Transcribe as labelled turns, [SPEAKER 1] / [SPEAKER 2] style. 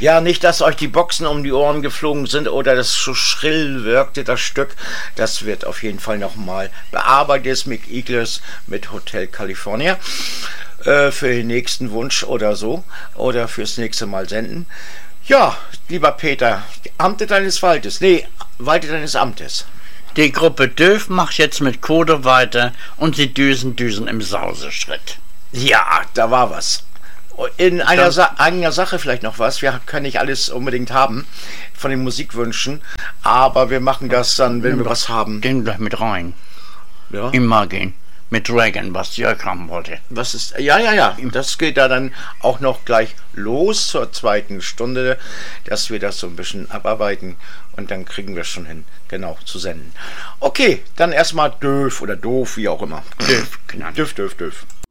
[SPEAKER 1] Ja, nicht, dass euch die Boxen um die Ohren geflogen sind oder das so schrill wirkte, das Stück. Das wird auf jeden Fall nochmal bearbeitet, Mick Eagles mit Hotel California. Für den nächsten Wunsch oder so. Oder fürs nächste Mal senden. Ja, lieber Peter, Amte deines Waldes. Nee, Walde deines Amtes.
[SPEAKER 2] Die Gruppe Döf macht jetzt mit Kodo weiter und sie düsen im Sauseschritt.
[SPEAKER 1] Ja, da war was. In einer Sache vielleicht noch was. Wir können nicht alles unbedingt haben von den Musikwünschen, aber wir machen das dann, wenn wir was haben.
[SPEAKER 2] Gehen gleich mit rein.
[SPEAKER 1] Ja.
[SPEAKER 2] Immer gehen. Mit Dragon, was Jörg haben wollte.
[SPEAKER 1] Was ist? Ja. Das geht da dann auch noch gleich los zur zweiten Stunde, dass wir das so ein bisschen abarbeiten und dann kriegen wir es schon hin, genau, zu senden. Okay, dann erstmal Döf oder Doof, wie auch immer.
[SPEAKER 2] Döf genannt.
[SPEAKER 1] Döf.